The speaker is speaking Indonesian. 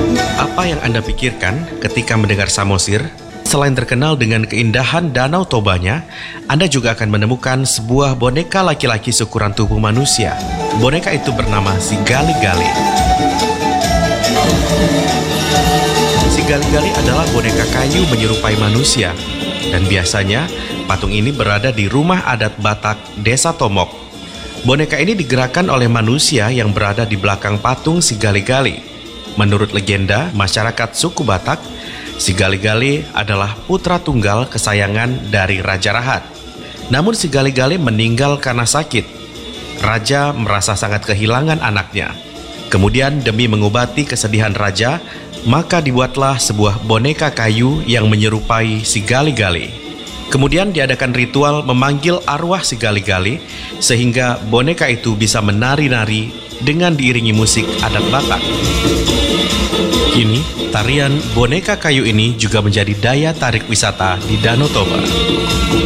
Apa yang Anda pikirkan ketika mendengar Samosir? Selain terkenal dengan keindahan Danau Tobanya, Anda juga akan menemukan sebuah boneka laki-laki seukuran tubuh manusia. Boneka itu bernama si Gali-Gali. Si Gali-Gali adalah boneka kayu menyerupai manusia, dan biasanya patung ini berada di rumah adat Batak, Desa Tomok. Boneka ini digerakkan oleh manusia yang berada di belakang patung si Gali-Gali. Menurut legenda masyarakat suku Batak, si Gali-Gali adalah putra tunggal kesayangan dari Raja Rahat. Namun si Gali-Gali meninggal karena sakit. Raja merasa sangat kehilangan anaknya. Kemudian demi mengobati kesedihan raja, maka dibuatlah sebuah boneka kayu yang menyerupai si Gali-Gali. Kemudian diadakan ritual memanggil arwah si Gali-Gali sehingga boneka itu bisa menari-nari dengan diiringi musik adat Batak. Kini, tarian boneka kayu ini juga menjadi daya tarik wisata di Danau Toba.